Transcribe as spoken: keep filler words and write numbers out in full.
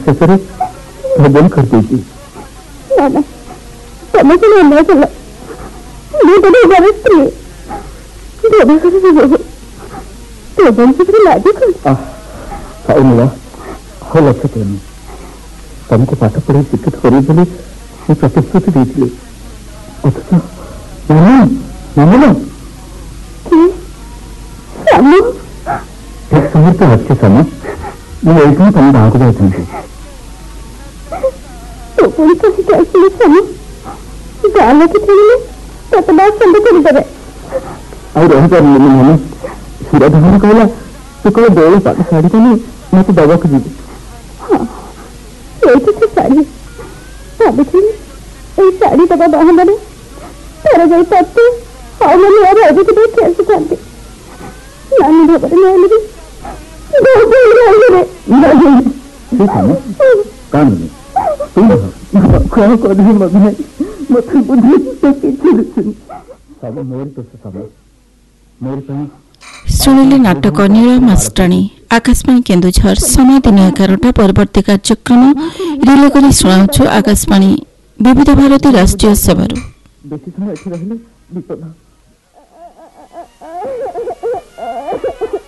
शेषରେ भवन କରିଦେଇଛି। ନା ନା ତମେ କଣ ଅନ୍ୟାୟ କଲ? ମୁଁ ତମ ଘର ସ୍ତ୍ରୀ ଦେବାକର ବୋହୂ। ତୋ ବଂଶରେ ଲାଜ କଣ? ହଉ ନୀଳା, ହଉ ଲକ୍ଷ୍ୟ କରନି। ତମକୁ ପାଠ ପଢ଼ାଇ ଶିକ୍ଷିତ କରିବି ବୋଲି ମୁଁ ପ୍ରତିଶ୍ରୁତି ଦେଇଥିଲି। ଅଥଚ ମାମୁନ ଠିକ ସମୟରେ ତ ଅଛି ସାମ। ମୁଁ ଏଇଠି ତମ ଗାଁକୁ ଯାଇଥାନ୍ତି। ପୁଣି କହିକି ଆସିଲି ସାମ, ଗାଁ ଲୋକ ଥିଲେ ତତେ ବାସ ସନ୍ଦ କରିଦେବେ। ଆଉ ରହିପାରିଲିନି ମାମୁ। କ୍ଷୀରଧନ କହିଲା ତୁ କହିଲେ ଦୋଳ ପାଟ ଶାଢ଼ୀଟା ନେଇ ମତେ ଦବାକୁ ଯିବି। ହଁ ଏଇଠି ସେ ଶାଢ଼ୀ ଭାବିଥିଲି ଏଇ ଶାଢ଼ୀ ଦବା ବାହାନାରେ ତାର ଯାଇ ତତେ ଆଉ ମୋ ନୂଆ ଭାଇକୁ ଦେଖି ଆସିଥାନ୍ତି। ନାନୀ ଭାବରେ ନହେଲେ ବି କାନ୍ଦୁନି। କଣ କରିବି ମତେ ମତେ ବୁଝି କିଛି ଦେଖୁନି। ସବୁ ମୋରି ଦୋଷ ସାମ। ମୋରି ପାଇଁ। ଶୁଣିଲେ ନାଟକ ନୀଳ ମାଷ୍ଟରାଣୀ। ଆକାଶବାଣୀ କେନ୍ଦୁଝର। ସମୟ ଦିନ ଏଗାରଟା। ପରବର୍ତ୍ତୀ କାର୍ଯ୍ୟକ୍ରମ ରିଲେ କରି ଶୁଣାଉଛୁ ଆକାଶବାଣୀ ବିବିଧ ଭାରତୀ ରାଷ୍ଟ୍ରୀୟ ସେବାରୁ। ବେଶୀ ସମୟ ଏଠି ରହିଲେ ବିପଦ।